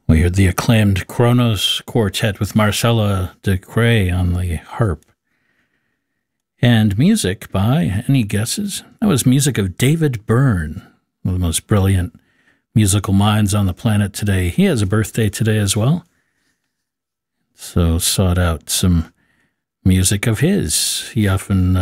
We heard the acclaimed Kronos Quartet with Marcella de Crey on the harp. And music by, any guesses? That was music of David Byrne, one of the most brilliant musical minds on the planet today. He has a birthday today as well. So sought out some music of his. He often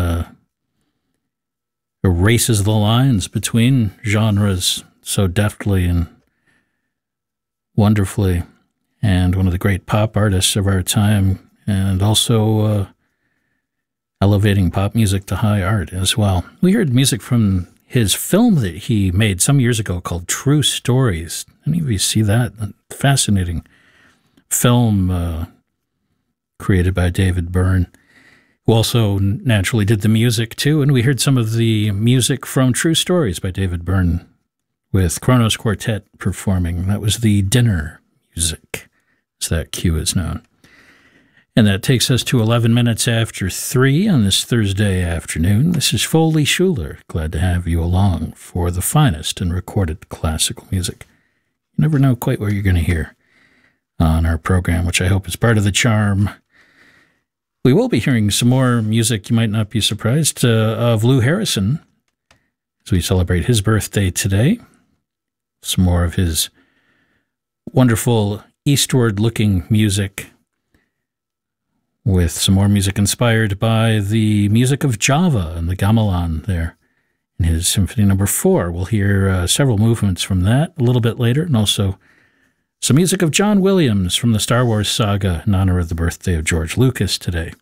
erases the lines between genres so deftly and wonderfully, and one of the great pop artists of our time, and also elevating pop music to high art as well. We heard music from his film that he made some years ago called True Stories. Any of you see that? A fascinating film created by David Byrne, who also naturally did the music too, and we heard some of the music from True Stories by David Byrne with Kronos Quartet performing. That was the dinner music, as that cue is known. And that takes us to 11 minutes after 3 on this Thursday afternoon. This is Foley Schuler. Glad to have you along for the finest in recorded classical music. You never know quite what you're going to hear on our program, which I hope is part of the charm. We will be hearing some more music, you might not be surprised, of Lou Harrison, as we celebrate his birthday today. Some more of his wonderful eastward-looking music, with some more music inspired by the music of Java and the gamelan there in his Symphony No. 4. We'll hear several movements from that a little bit later, and also some music of John Williams from the Star Wars saga in honor of the birthday of George Lucas today.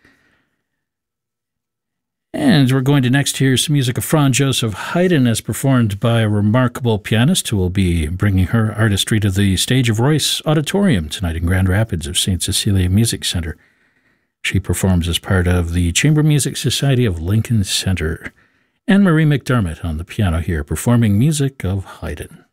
And we're going to next hear some music of Franz Joseph Haydn as performed by a remarkable pianist who will be bringing her artistry to the stage of Royce Auditorium tonight in Grand Rapids of St. Cecilia Music Center. She performs as part of the Chamber Music Society of Lincoln Center. Anne-Marie McDermott on the piano here, performing music of Haydn.